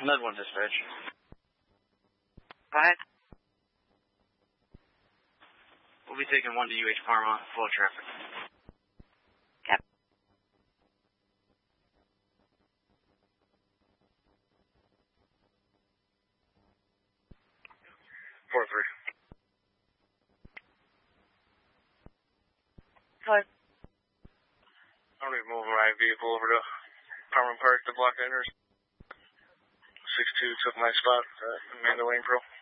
Med 1 dispatch. Go ahead. We'll be taking 1 to UH Parma, flow traffic. Yep. 4-3. Go ahead. I'm going to move my vehicle over to Parma Park to block the enters. 6-2 took my spot, Amanda Lane Pro.